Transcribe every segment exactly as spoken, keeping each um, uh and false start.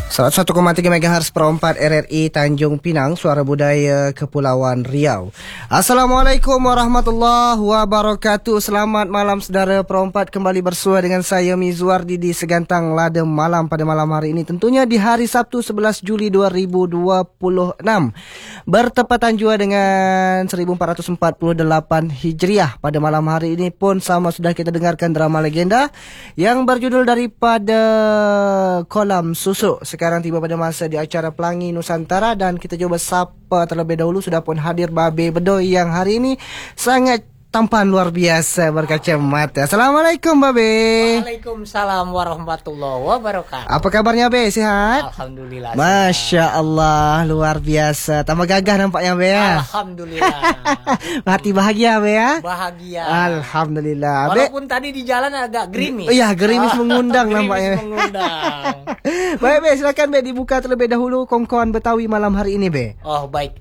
seratus satu koma tiga megahertz per empat R R I Tanjung Pinang, Suara Budaya Kepulauan Riau. Assalamualaikum warahmatullahi wabarakatuh. Selamat malam saudara perempat, kembali bersua dengan saya Mizwardi di Segantang Lada Malam pada malam hari ini. Tentunya di hari Sabtu sebelas Juli dua ribu dua puluh enam, bertepatan juga dengan seribu empat ratus empat puluh delapan Hijriah. Pada malam hari ini pun sama sudah kita dengarkan drama legenda yang berjudul Daripada Kolam Susu. Sekarang tiba pada masa di acara Pelangi Nusantara dan kita coba sapa terlebih dahulu. Sudah pun hadir Babe Bedoy yang hari ini sangat tampan luar biasa berkacamata. Assalamualaikum Babe. Waalaikumsalam warahmatullahi wabarakatuh. Apa kabarnya Be? Sehat? Alhamdulillah. Masya sehat. Allah, luar biasa. Tambah gagah nampaknya Be ya. Alhamdulillah. Hati bahagia Be ya. Bahagia. Alhamdulillah. Walaupun Be, tadi di jalan agak gerimis. Iya, gerimis mengundang gerimis nampaknya. mengundang. Baik Be, silakan Be dibuka terlebih dahulu kongkoan Betawi malam hari ini Be. Oh baik.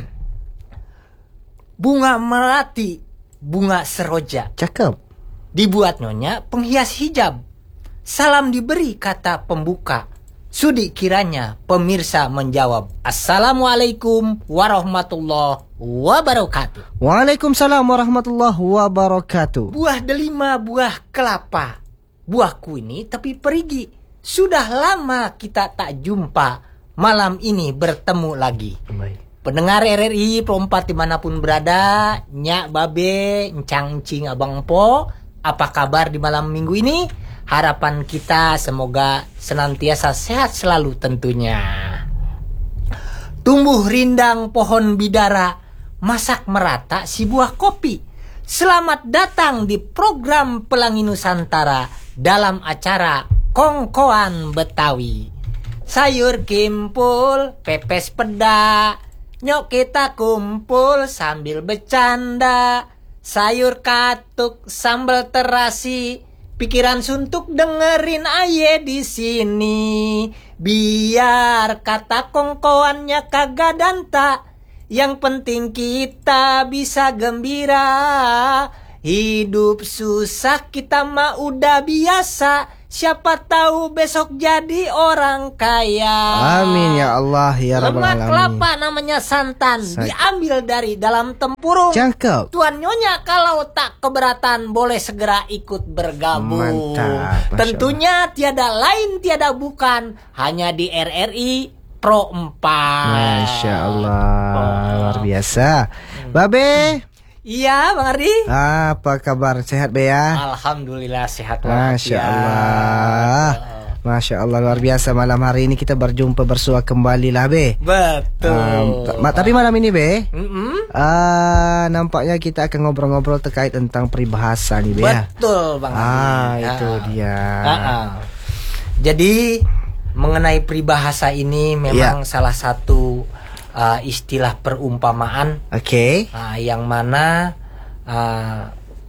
Bunga melati, bunga seroja, Cakep. dibuat nyonya penghias hijab. Salam diberi kata pembuka. Sudi kiranya pemirsa menjawab. Assalamualaikum warahmatullahi wabarakatuh. Waalaikumsalam warahmatullahi wabarakatuh. Buah delima, buah kelapa. Buahku ini tapi perigi. Sudah lama kita tak jumpa. Malam ini bertemu lagi. Baik. Pendengar R R I perempat dimanapun berada, Nyak Babe, Encang Encing Abang Po, apa kabar di malam minggu ini? Harapan kita semoga senantiasa sehat selalu tentunya. Tumbuh rindang pohon bidara, masak merata si buah kopi. Selamat datang di program Pelangi Nusantara dalam acara Kongkoan Betawi. Sayur kimpul, pepes peda, nyok kita kumpul sambil bercanda. Sayur katuk, sambal terasi, pikiran suntuk dengerin aye di sini. Biar kata kongkoannya kagak danta, yang penting kita bisa gembira. Hidup susah kita mah udah biasa, siapa tahu besok jadi orang kaya. Amin ya Allah ya Rabbal Lemak Alamin. kelapa namanya santan, Sa- diambil dari dalam tempurung. Cakep. Tuan Nyonya kalau tak keberatan boleh segera ikut bergabung. Mantap, Masya Tentunya tiada lain tiada bukan, hanya di R R I Pro empat. Masya Allah, Oh. luar biasa. Babe, Iya Bang Ardi. apa kabar? Sehat Be ya? Alhamdulillah sehat Masya walafiat. Allah. Masya Allah, luar biasa. Malam hari ini kita berjumpa bersua kembali lah Be. Betul. Um, ta- ma- tapi malam ini Be, Mm-mm. ah, nampaknya kita akan ngobrol-ngobrol terkait tentang peribahasa nih Be ya. Betul Bang Ardi. Ah, itu Ah. dia. Ah, ah. Jadi mengenai peribahasa ini memang Ya. salah satu uh, istilah perumpamaan Oke. uh, yang mana uh,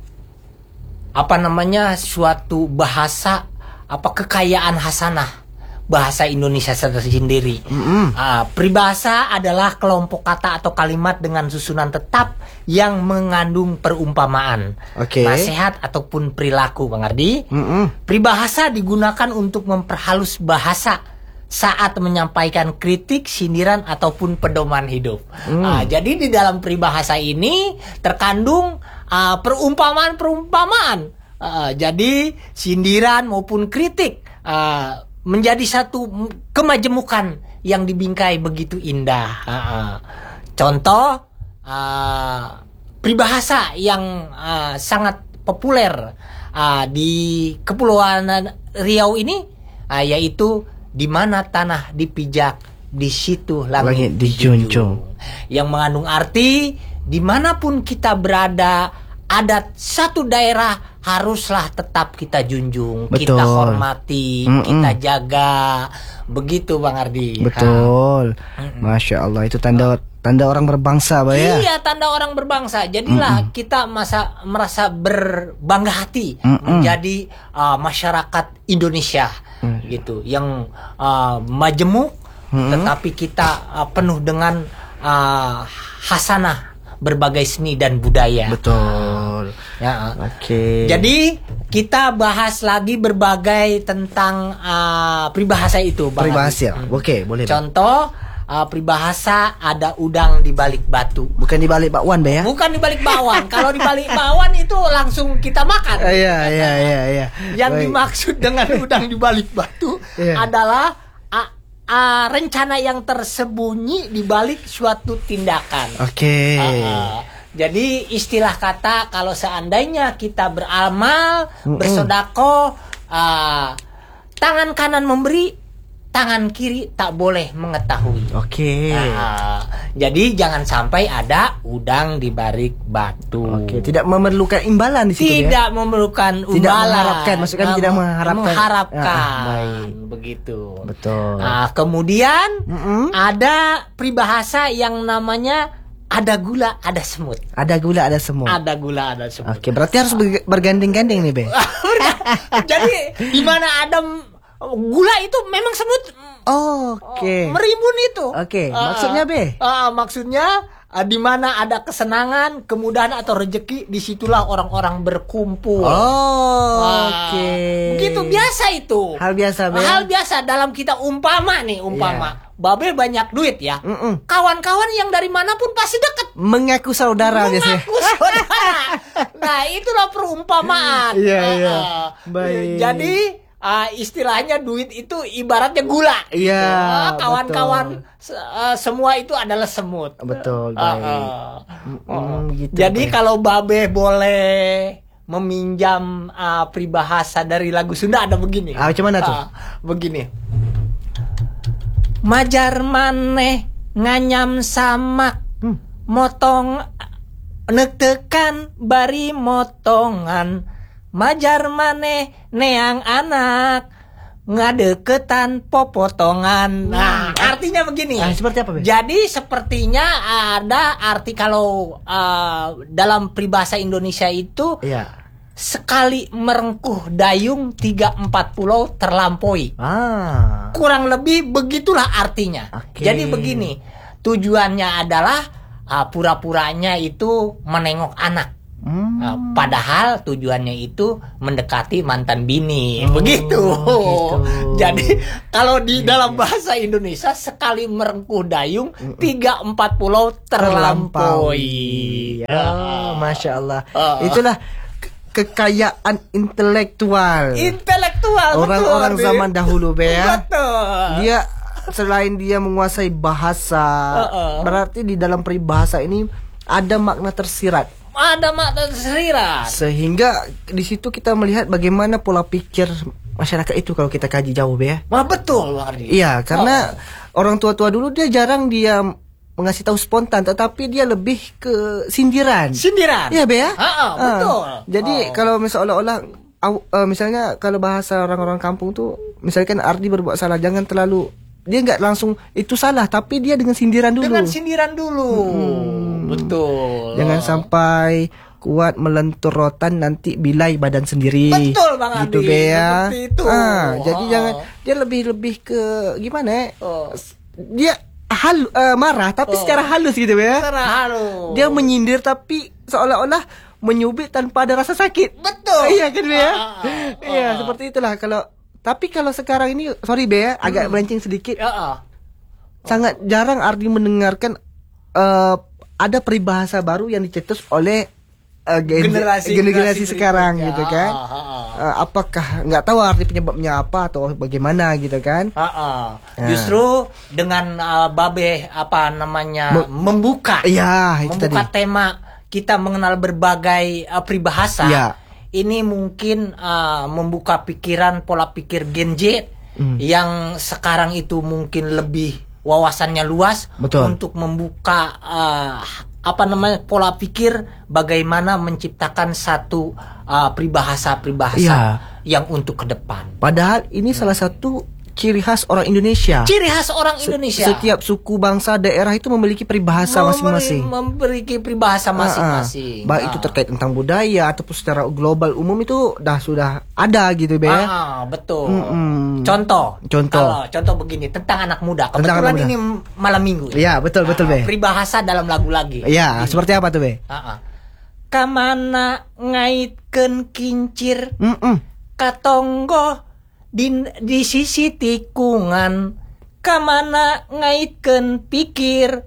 apa namanya suatu bahasa apa kekayaan hasanah bahasa Indonesia sendiri. Mm-mm. Uh, peribahasa adalah kelompok kata atau kalimat dengan susunan tetap yang mengandung perumpamaan, Oke. nasihat ataupun perilaku, Bang Ardi. Mm-mm. Peribahasa digunakan untuk memperhalus bahasa saat menyampaikan kritik, sindiran ataupun pedoman hidup. Hmm. Ah, jadi di dalam peribahasa ini terkandung ah, perumpamaan-perumpamaan. Ah, jadi sindiran maupun kritik ah, menjadi satu kemajemukan yang dibingkai begitu indah. Ah, ah. Contoh ah, peribahasa yang ah, sangat populer ah, di Kepulauan Riau ini ah, yaitu di mana tanah dipijak, di situ langit, Langit dijunjung. Yang mengandung arti dimanapun kita berada, adat satu daerah haruslah tetap kita junjung, Betul. kita hormati, Mm-mm. kita jaga. Begitu Bang Ardi. Betul. Ha. Masya Allah, itu tanda tanda orang berbangsa Ba ya. Iya, tanda orang berbangsa. Jadilah kita masa merasa berbangga hati Mm-mm. menjadi uh, masyarakat Indonesia gitu, yang uh, majemuk, Mm-mm. tetapi kita uh, penuh dengan uh, hasanah berbagai seni dan budaya. Betul. Ya. Oke. Jadi kita bahas lagi berbagai tentang uh, peribahasa itu, Bang. Peribahasa. Hmm. Oke, boleh. Contoh uh, peribahasa ada udang di balik batu. Bukan di balik bakwan, Be ya? Bukan di balik bakwan. Kalau di balik bakwan itu langsung kita makan. Iya, iya, iya, iya. Yang Baik. dimaksud dengan udang di balik batu Iya. adalah uh, uh, rencana yang tersembunyi di balik suatu tindakan. Oke. Uh, uh. Jadi istilah kata kalau seandainya kita beramal, Mm-mm. bersodako, uh, tangan kanan memberi, tangan kiri tak boleh mengetahui. Oke. Nah, jadi jangan sampai ada udang di balik batu. Oke, tidak memerlukan imbalan di situ, Be, ya? Tidak memerlukan Tidak imbalan. mengharapkan, maksudnya Nah, tidak mengharapkan. mengharapkan. Ah, baik. Begitu. Betul. Nah, kemudian Mm-mm. ada peribahasa yang namanya ada gula, ada semut. Ada gula, ada semut. Ada gula, ada semut. Oke, berarti harus ber- bergandeng-gandeng nih, Be. Jadi di mana ada m- gula itu memang semut Oke. merimbun itu. Oke, Ah, maksudnya, Be? ah, maksudnya ah, di mana ada kesenangan, kemudahan atau rezeki, disitulah orang-orang berkumpul. Oh, Wah, oke. Begitu biasa itu. Hal biasa, Be. Hal biasa dalam kita umpama nih, umpama. Babe banyak duit ya. Mm-mm. Kawan-kawan yang dari manapun pasti dekat. Mengaku saudara biasanya. Mengaku saudara. Nah, itulah perumpamaan. Iya, iya. Ah, Baik. Jadi ah, istilahnya duit itu ibaratnya gula. Iya, Ah, kawan-kawan se- ah, semua itu adalah semut. Betul, Ah, baik. ah. Mm, gitu, Jadi baik. kalau Babe boleh meminjam ah, peribahasa dari lagu Sunda ada begini. Ah, macam mana tuh? Ah, begini. Majar maneh nganyam samak, Hmm. motong nektekan bari motongan. Majar maneh neang anak ngadeketan popotongan. Nah, artinya begini. Ah, seperti apa, Be? Jadi sepertinya ada arti kalau uh, dalam peribahasa Indonesia itu Iya. sekali merengkuh dayung tiga empat pulau terlampaui. Ah. Kurang lebih begitulah artinya. Oke. Jadi begini, tujuannya adalah uh, pura-puranya itu menengok anak. Hmm. Nah, padahal tujuannya itu mendekati mantan bini. Oh, Begitu. gitu. Jadi kalau di dalam bahasa Indonesia sekali merengkuh dayung tiga empat pulau terlampaui. Oh, Masya Allah. Ah. Itulah ke- kekayaan intelektual Intelektual. orang-orang betul, zaman Bi. dahulu, Be, ya. Betul. Dia selain dia menguasai bahasa, Uh-uh. berarti di dalam peribahasa ini ada makna tersirat. Ada makna tersirat. Sehingga di situ kita melihat bagaimana pola pikir masyarakat itu kalau kita kaji jauh, Be, ya. Wah, betul, Bang Ardi. Iya, karena orang tua-tua dulu dia jarang dia mengasih tahu spontan, tetapi dia lebih ke sindiran. Sindiran. Iya, Be, ya. Ah, ah, betul. Jadi Oh. kalau misalnya olah-olah aw- eh, misalnya kalau bahasa orang-orang kampung tuh, misalkan Ardi berbuat salah, jangan terlalu, dia nggak langsung itu salah, tapi dia dengan sindiran dulu. Dengan sindiran dulu. Betul. Jangan sampai kuat melentur rotan nanti bilai badan sendiri. Betul, Bang Gitu, Adi. Be, ya. Seperti itu. Ah, jadi Oh. jangan, dia lebih-lebih ke gimana ya? Oh. Dia hal eh, marah tapi Oh. secara halus gitu, Be, ya. Secara halus. Dia menyindir tapi seolah-olah menyubit tanpa ada rasa sakit. Betul. Iya kan, Be, ya? Ah, ah, ah. Iya, seperti itulah kalau, tapi kalau sekarang ini sorry, Be, ya, agak melenceng sedikit. Ya, ah. Sangat jarang Ardi mendengarkan eh, ada peribahasa baru yang dicetus oleh eh, gen- Generasi- generasi generasi sekarang berikutnya. gitu kan. Ah, ah, ah. Eh, apakah nggak tahu arti penyebabnya apa atau bagaimana gitu kan? Ah, ah. Ya. Justru dengan uh, Babe apa namanya Mem- membuka Iya, itu membuka tadi. tema kita mengenal berbagai uh, peribahasa. Iya. Ini mungkin uh, membuka pikiran pola pikir Gen Z Hmm. yang sekarang itu mungkin lebih wawasannya luas. Betul. Untuk membuka uh, apa namanya pola pikir bagaimana menciptakan satu uh, peribahasa-peribahasa Iya. yang untuk ke depan. Padahal ini salah satu ciri khas orang Indonesia. Ciri khas orang Se- Indonesia. Setiap suku, bangsa, daerah itu memiliki peribahasa Memberi- masing-masing. Memiliki peribahasa masing-masing. Ah, ah. Baik itu terkait tentang budaya ataupun secara global umum itu dah sudah ada gitu, Be. Ah, ya. ah, betul. Mm-mm. Contoh. Contoh. Kalau contoh begini tentang anak muda. Tentang Kebetulan anak muda. ini malam minggu. Iya, betul betul, Ah, Be. peribahasa dalam lagu lagi. Iya, seperti apa tuh, Be? Ah, ah. kamana ngaitkeun kincir Mm-mm. katonggo di, di sisi tikungan kamana ngaitkeun pikir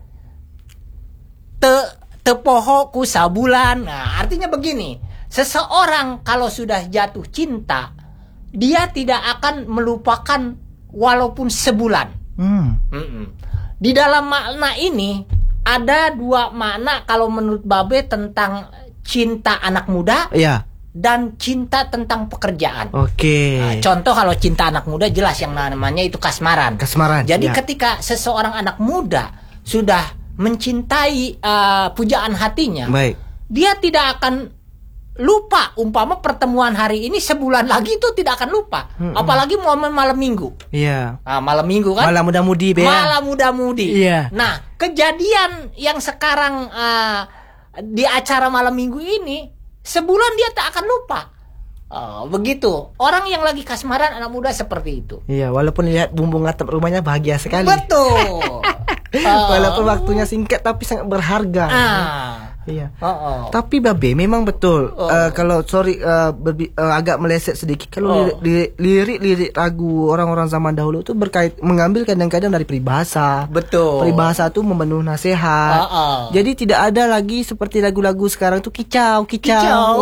te tepoho ku sabulan. Nah, artinya begini, seseorang kalau sudah jatuh cinta, dia tidak akan melupakan walaupun sebulan. Mm. Mm-mm. Di dalam makna ini ada dua makna kalau menurut Babe tentang cinta anak muda Iya. dan cinta tentang pekerjaan. Oke. Nah, contoh kalau cinta anak muda jelas yang namanya itu kasmaran. Kasmaran. Jadi ya. ketika seseorang anak muda sudah mencintai uh, pujaan hatinya, Baik. dia tidak akan lupa. Umpama pertemuan hari ini sebulan lagi itu tidak akan lupa. Mm-mm. Apalagi momen malam minggu. Iya. Nah, malam minggu kan? Malah muda-mudi Bea. Malah muda-mudi. Iya. Nah, kejadian yang sekarang uh, di acara malam minggu ini, sebulan dia tak akan lupa. Oh, begitu. Orang yang lagi kasmaran anak muda seperti itu. Iya, walaupun lihat bumbung atap rumahnya bahagia sekali. Betul. uh, Walaupun waktunya singkat tapi sangat berharga. Ah. Iya. Oh, oh. Tapi Babe memang betul. Oh. Uh, kalau sorry uh, berbi- uh, agak meleset sedikit. Kalau Oh. lirik- lirik-lirik lagu orang-orang zaman dahulu itu berkait mengambil kadang-kadang dari peribahasa. Betul. Peribahasa itu memenuh nasihat. Oh, oh. Jadi tidak ada lagi seperti lagu-lagu sekarang tuh kicau, kicau. Kicau.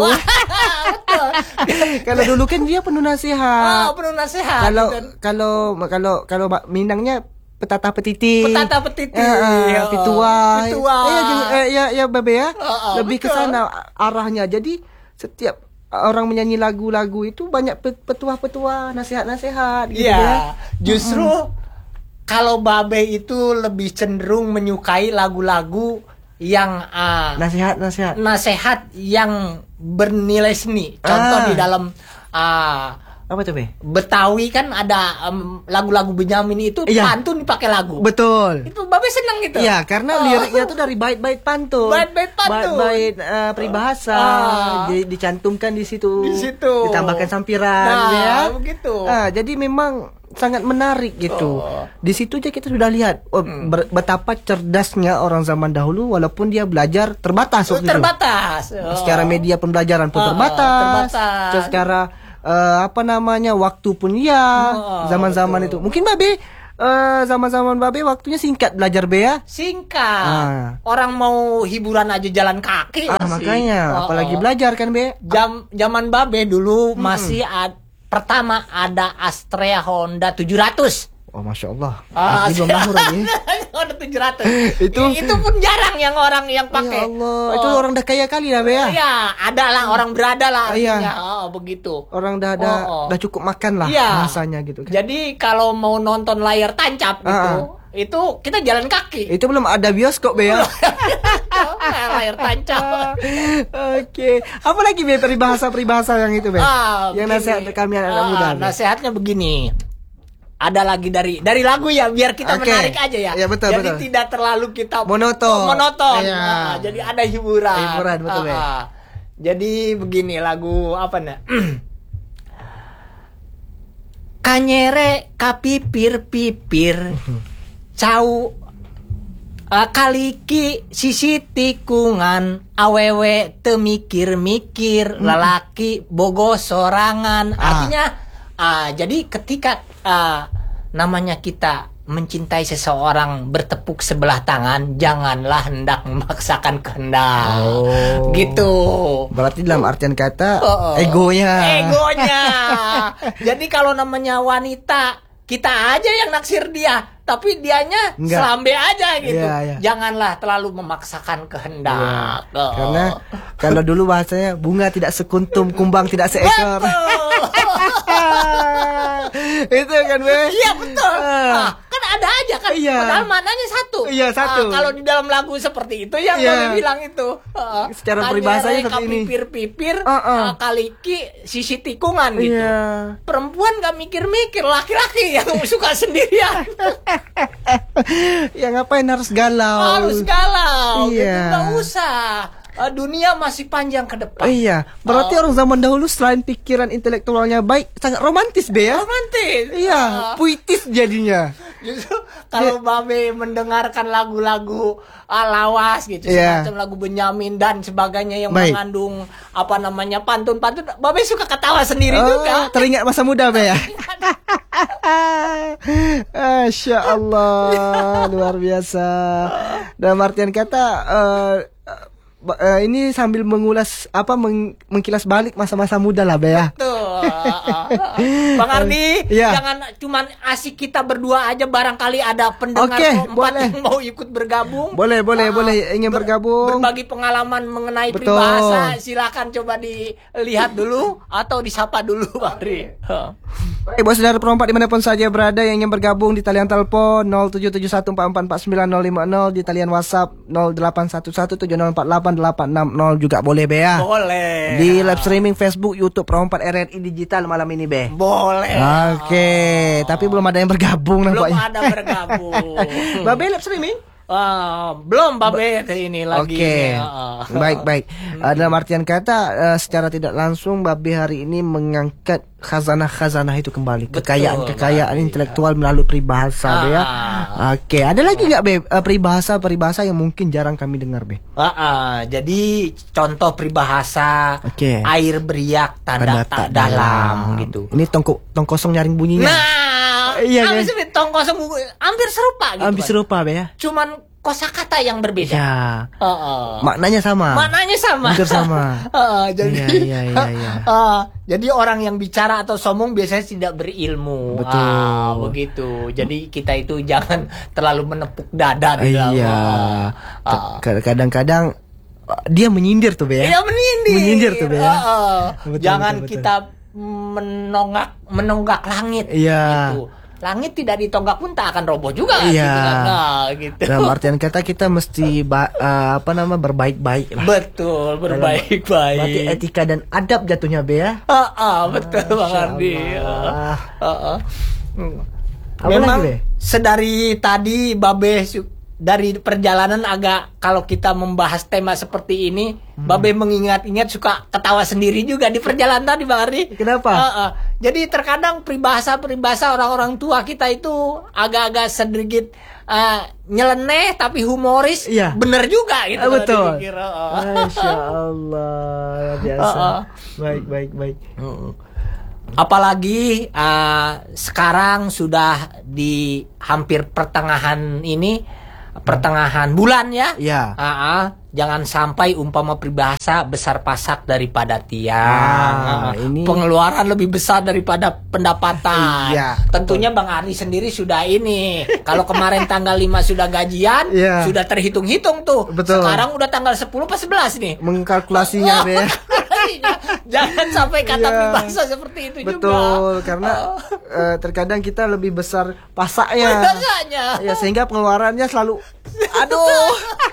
Betul. Kalau dulu kan dia penuh nasihat. Oh, penuh nasihat. Kalau Dan kalau kalau kalau Minangnya petata petiti. petata petiti. Eh, eh, Oh, pituai. pituai. Eh, ya, gini, eh, ya, ya, Babe ya. Oh, oh, Lebih ke betul. sana arahnya. Jadi setiap orang menyanyi lagu-lagu itu banyak pe- petuah-petuah, nasihat-nasihat gitu ya. Iya. Justru kalau Babe itu lebih cenderung menyukai lagu-lagu yang uh, Nasihat-nasihat. nasihat yang bernilai seni. Contoh Ah. di dalam uh, Apa tuh, Be? Betawi kan ada um, lagu-lagu Benyamin itu Iya. pantun dipakai lagu. Betul. Itu Babe seneng gitu. Iya, karena Oh. liriknya tuh dari bait-bait pantun. Bait-bait pantun. Bait-bait eh, peribahasa. Ah. Di- dicantumkan di situ. Di situ. Ditambahkan sampiran Nah, ya. begitu. Ah, jadi memang sangat menarik gitu. Oh. Di situ aja kita sudah lihat oh, ber- betapa cerdasnya orang zaman dahulu walaupun dia belajar terbatas waktu itu. Terbatas. Oh. Secara media pembelajaran pun Ah, terbatas. terbatas. Terus secara eh, apa namanya waktu pun ya Oh, zaman-zaman itu. betul. Mungkin Babe eh, zaman-zaman Babe waktunya singkat belajar Be ya. Singkat. Ah. Orang mau hiburan aja jalan kaki Ah, masih. makanya Oh, apalagi oh. belajar kan Be. Jam zaman Babe dulu masih ad, pertama ada Astrea Honda tujuh ratus. Oh, Masya Allah. Ah, Ini belum lahir lagi. Honda tujuh ratus. Itu- itu pun jarang yang orang yang pakai. Ya Allah, Oh. itu orang dah kaya kali lah Be ya. Iya, ada lah orang berada lah. Iya. artinya. Oh, begitu. Orang dah dah, Oh, oh. dah cukup makan lah Iya. rasanya gitu kan. Jadi kalau mau nonton layar tancap gitu, Ah, itu kita jalan kaki. Itu belum ada bioskop Be ya. Layar tancap. Oke. Apa lagi Be peribahasa-peribahasa yang itu Be? Ah, yang begini. nasihat kami anak-anak Ah, muda. Be? Nasihatnya begini. Ada lagi dari dari lagu ya biar kita Oke. menarik aja ya. Iya, betul, jadi betul. tidak terlalu kita Monoton. monoton. Iya. Ah, jadi ada hiburan. Hiburan, betul, Ah, Be. ah. Jadi begini lagu apa nih? Kanyere kapipir-pipir cau uh, kaliki sisi tikungan awewe temikir-mikir lelaki bogo sorangan. Ah. Artinya ah, jadi ketika ah, namanya kita mencintai seseorang bertepuk sebelah tangan, janganlah hendak memaksakan kehendak. Oh. Gitu. Berarti dalam artian kata Oh, oh. egonya. Egonya. Jadi kalau namanya wanita, kita aja yang naksir dia, tapi dianya Enggak. selambe aja gitu. Iya, iya. Janganlah terlalu memaksakan kehendak. Iya. Oh. Karena kalau dulu bahasanya bunga tidak sekuntum, kumbang tidak seekor. Itu kan Be? Iya betul. Ah. Ah, kan ada aja kan. Iya. Padahal maknanya satu. Iya, satu. Ah, kalau di dalam lagu seperti itu yang Iya. boleh bilang itu. Ah, Secara kanyere peribahasanya seperti ini. kapipir-pipir, Ah, ah. ah, kaliki sisi tikungan gitu. Iya. Perempuan gak mikir-mikir, laki-laki yang suka sendirian. Ya ngapain harus galau? Harus galau. Iya. Gitu nggak usah. Eh, dunia masih panjang ke depan. Oh, iya, berarti Oh. orang zaman dahulu selain pikiran intelektualnya baik, sangat romantis Be ya? Romantis. Iya, Ah, puitis jadinya. justru kalau Babe mendengarkan lagu-lagu ah, lawas gitu, Yeah. semacam lagu Benyamin dan sebagainya yang Baik. mengandung apa namanya pantun-pantun, Babe suka ketawa sendiri Oh, juga. teringat masa muda Be ya. Masya Allah, luar biasa. Dalam artian kata uh, uh, uh, ini sambil mengulas apa meng, mengkilas balik masa-masa muda lah Be ya. Tuh, Bang Ardi, Iya. jangan cuman asik kita berdua aja, barangkali ada pendengar Oke, keempat boleh. yang mau ikut bergabung. Boleh, boleh, Ah, boleh ingin ber- bergabung. Berbagi pengalaman mengenai Betul. peribahasa, silakan coba dilihat dulu atau disapa dulu, Bang Ardi. Baik, buat saudara perompak dimanapun saja berada yang ingin bergabung di talian telepon nol tujuh tujuh satu empat empat empat sembilan nol lima nol, di talian WhatsApp nol delapan satu satu tujuh nol empat delapan delapan enam nol juga boleh Be ya. Boleh. Di live streaming Facebook, YouTube Perompak R R I Digital malam ini Be. Boleh. Oke, tapi belum ada yang bergabung Belum nampaknya. ada bergabung. Babe live streaming? Ah, belum Babe ini lagi. Oke, Ah. baik baik. Uh, dalam artian kata uh, secara tidak langsung Babe hari ini mengangkat khazanah-khazanah itu kembali, Betul, kekayaan-kekayaan Babe. intelektual melalui peribahasa Be ya. Ah. Oke, ada lagi nggak Be uh, peribahasa-peribahasa yang mungkin jarang kami dengar Be? Ah, ah, jadi contoh peribahasa Oke. air beriak tanda, tak dalam, gitu. Ini tong tong kosong nyaring bunyinya. Nah, Iya, hampir kan? seperti tong kosong, hampir serupa gitu. Hampir kan. serupa Be ya. Cuman kosakata yang berbeda. Ya. Ah, ah. Maknanya sama. Maknanya sama. Hampir sama. Ah, jadi, Iya, iya, iya, iya. ah, jadi orang yang bicara atau sombong biasanya tidak berilmu. Betul. Ah, begitu. Jadi kita itu jangan terlalu menepuk dada di dalam. Iya. Ah. Ka- Kadang-kadang uh, dia menyindir tuh Be ya. Iya, menyindir. Menyindir tuh, Be, ya. Ah, ah. Betul, Jangan betul, betul. kita menonggak menonggak langit. Iya. Gitu. Langit tidak ditonggak pun tak akan roboh juga. Iya. Gitu kan. Nah, gitu. Dalam artian kata kita mesti ba- uh, apa nama berbaik-baik lah. Betul, Berarti berbaik-baik. etika dan adab jatuhnya Be ya. Ah, ah, betul Bang Masya Ardi. Allah. Ah, ah, ah. Hmm. Apa Memang lagi, Be? sedari tadi Babe su- dari perjalanan agak, kalau kita membahas tema seperti ini, Hmm. Babe mengingat-ingat suka ketawa sendiri juga di perjalanan tadi Bang Ardi. Kenapa? Ah, ah. Jadi terkadang peribahasa-peribahasa orang-orang tua kita itu agak-agak sedikit ah, nyeleneh tapi humoris. Iya. Bener juga gitu. Ah, kalau betul. dipikir. Ah, ah. Masya Allah, luar biasa. Ah, ah. Baik, baik, baik. Apalagi uh, sekarang sudah di hampir pertengahan ini, pertengahan bulan ya. Ya. Ah, ah. Jangan sampai umpama peribahasa besar pasak daripada tiang. Ah, ini- pengeluaran lebih besar daripada pendapatan. Iya, Tentunya Bang Ardi sendiri sudah ini. Kalau kemarin tanggal lima sudah gajian, Iya. sudah terhitung-hitung tuh. Betul. Sekarang udah tanggal sepuluh apa sebelas nih. Mengkalkulasinya Be ya. Jangan sampai kata Iya. peribahasa seperti itu juga. Betul, karena eh, terkadang kita lebih besar pasaknya. Biasanya. Ya, sehingga pengeluarannya selalu aduh.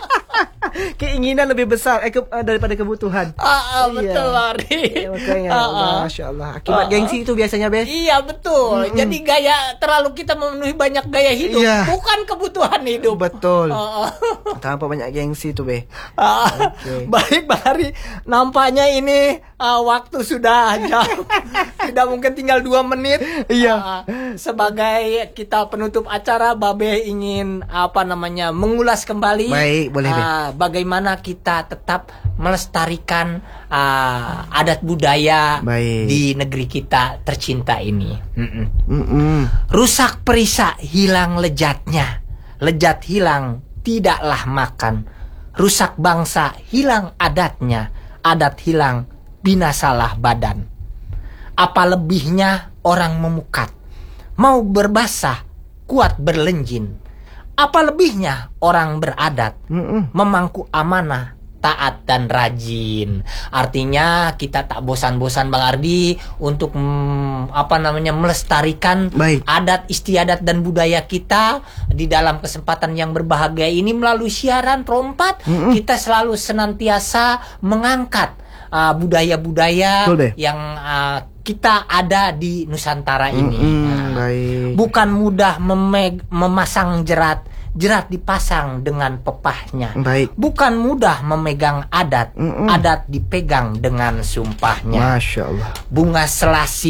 Keinginan lebih besar eh, ke- eh, daripada kebutuhan. Ah, ah, Iya. betul Ardi. Ya, makanya, Ah, ah. Masya Allah. Akibat Ah, ah. gengsi itu biasanya Be. Iya betul. Jadi gaya terlalu kita memenuhi banyak gaya hidup, Iya. bukan kebutuhan hidup. Betul. Ah, ah. Tanpa banyak gengsi itu Be. Ah, Oke. Baik Bang Ari, nampaknya ini ah, waktu sudah jauh, tidak mungkin tinggal dua menit. Iya. Ah, sebagai kita penutup acara, Babe ingin apa namanya mengulas kembali. Baik, boleh, Be. ah, bagaimana kita tetap melestarikan ah, adat budaya Baik. di negeri kita tercinta ini. Mm-mm. Mm-mm. Rusak perisa hilang lezatnya, lezat hilang tidaklah makan. Rusak bangsa hilang adatnya, adat hilang binasalah badan. Apa lebihnya orang memukat, mau berbasah kuat berlenjin. Apa lebihnya orang beradat, Mm-mm. memangku amanah, taat dan rajin. Artinya kita tak bosan-bosan Bang Ardi untuk mm, apa namanya melestarikan Baik. adat istiadat dan budaya kita di dalam kesempatan yang berbahagia ini melalui siaran Perompat. Mm-mm. Kita selalu senantiasa mengangkat uh, budaya-budaya Betul, Be. yang uh, kita ada di Nusantara ini. Mm-mm, Nah, baik. bukan mudah memeg- memasang jerat, jerat dipasang dengan pepahnya. Baik. Bukan mudah memegang adat, Mm-mm. adat dipegang dengan sumpahnya. Masya Allah. Bunga selasih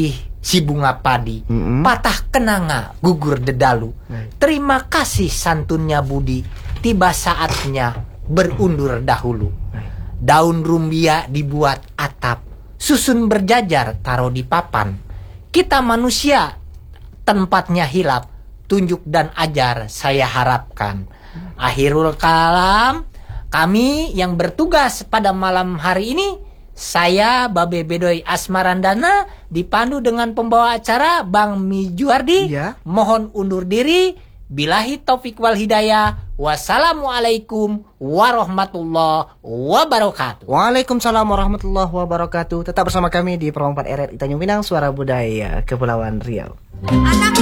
si bunga padi, Mm-mm. patah kenanga, gugur dedalu. Terima kasih santunnya budi, tiba saatnya berundur dahulu. Daun rumbia dibuat atap, susun berjajar taruh di papan. Kita manusia tempatnya hilap, tunjuk dan ajar saya harapkan. Akhirul kalam, kami yang bertugas pada malam hari ini, saya Babe Bedoy Asmarandana dipandu dengan pembawa acara Bang Mijuardi. Iya. Mohon undur diri. Bilahi taufik wal hidayah. Wassalamualaikum warahmatullahi wabarakatuh. Waalaikumsalam warahmatullahi wabarakatuh. Tetap bersama kami di Perompak R R I Tanjung Pinang, Suara Budaya Kepulauan Riau. Anak